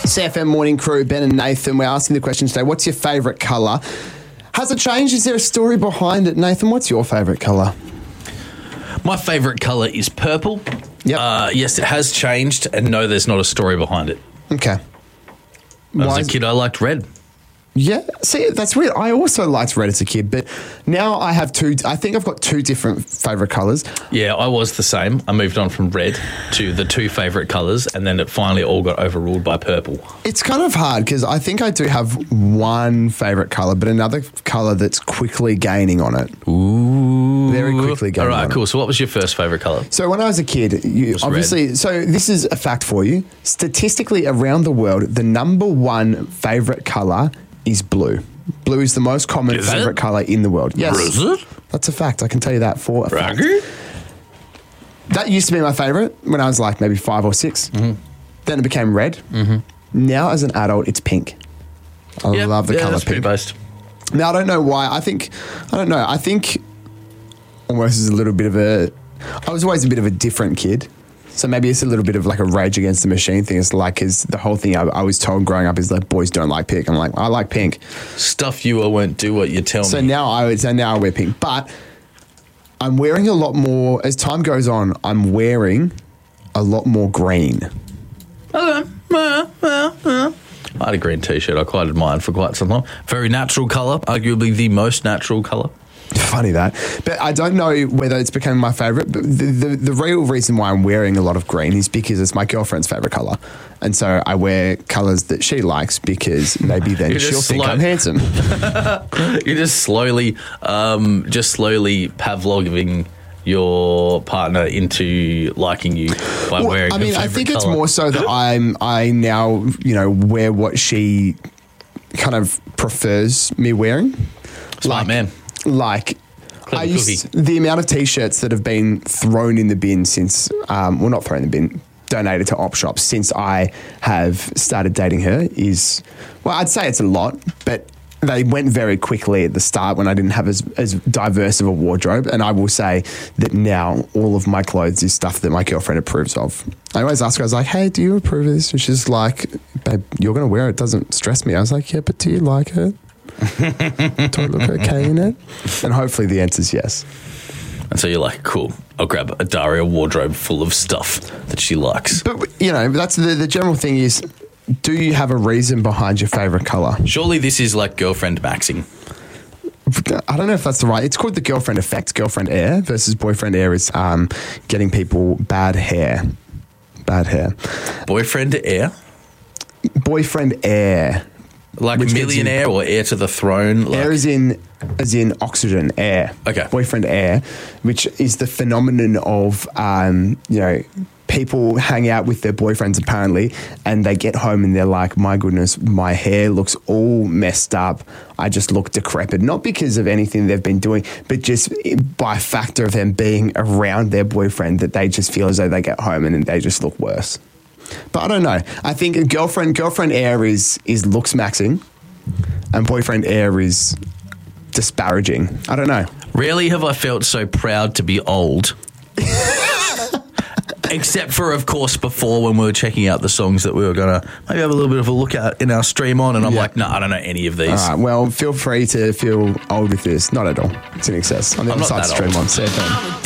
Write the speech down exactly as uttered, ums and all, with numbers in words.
C F M Morning Crew, Ben and Nathan. We're asking the question today, what's your favourite colour? Has it changed? Is there a story behind it? Nathan, what's your favourite colour? My favourite colour is purple. Yep. Uh, yes, it has changed, and no, there's not a story behind it. Okay. As a kid, I liked red. Yeah, see, that's weird. I also liked red as a kid, but now I have two, I think I've got two different favourite colours. Yeah, I was the same. I moved on from red to the two favourite colours, and then it finally all got overruled by purple. It's kind of hard because I think I do have one favourite colour, but another colour that's quickly gaining on it. Ooh. Very quickly gaining All right, on cool. it. So what was your first favourite colour? So when I was a kid, you was obviously, red. so this is a fact for you. Statistically around the world, the number one favourite colour is blue. Blue is the most common Is favourite it? colour in the world. Yes. Is it? That's a fact. I can tell you that for a fact. Raggy? That used to be my favourite when I was like maybe five or six. Mm-hmm. Then it became red. Mm-hmm. Now as an adult, it's pink. I Yeah, love the yeah, colour that's pink. pretty based. Now, I don't know why. I think, I don't know. I think almost as a little bit of a, I was always a bit of a different kid. So maybe it's a little bit of like a Rage Against the Machine thing. It's like, is the whole thing I, I was told growing up is like boys don't like pink. I'm like, I like pink. Stuff you or won't do what you tell So me. now I would say now I wear pink, but I'm wearing a lot more as time goes on. I'm wearing a lot more green. Okay. Uh, uh, uh. I had a green t-shirt. I quite admired for quite some time. Very natural colour, arguably the most natural colour. Funny that. But I don't know whether it's become my favourite, but the, the, the real reason why I'm wearing a lot of green is because it's my girlfriend's favourite colour. And so I wear colours that she likes because maybe then You're just she'll think slow. I'm handsome. You're just slowly, um, just slowly Pavloving your partner into liking you by Well, wearing I mean, her I favourite think it's colour. more so that I'm, I now, you know, wear what she kind of prefers me wearing. Smart man. Like, Clever I used, cookie. the amount of T-shirts that have been thrown in the bin since, um, well, not thrown in the bin, donated to op shops since I have started dating her is, well, I'd say it's a lot, but they went very quickly at the start when I didn't have as, as diverse of a wardrobe. And I will say that now all of my clothes is stuff that my girlfriend approves of. I always ask her, I was like, hey, do you approve of this? And she's like, babe, you're going to wear it. It doesn't stress me. I was like, yeah, but do you like it? Do I look okay in it? And hopefully the answer is yes. And so you're like, cool, I'll grab a Daria wardrobe full of stuff that she likes. But, you know, that's the, the general thing is, do you have a reason behind your favourite colour? Surely this is like girlfriend maxing. I don't know if that's the right. It's called the girlfriend effect. Girlfriend air versus boyfriend air is um, getting people bad hair. Bad hair. Boyfriend air? Boyfriend air. Like Which gets millionaire in- or heir to the throne? Like, Air is in as in oxygen, air. Okay. Boyfriend air, which is the phenomenon of um, you know, people hang out with their boyfriends apparently, and they get home and they're like, my goodness, my hair looks all messed up. I just look decrepit. Not because of anything they've been doing, but just by factor of them being around their boyfriend, that they just feel as though they get home and then they just look worse. But I don't know. I think girlfriend girlfriend air is is looks maxing, and boyfriend air is disparaging. I don't know. Rarely have I felt so proud to be old. Except for, of course, before when we were checking out the songs that we were going to maybe have a little bit of a look at in our stream on, and I'm Yeah. like, no, I don't know any of these. All right. Well, feel free to feel old with this. Not at all. It's in excess. On the I'm other not side that stream old. on C F M.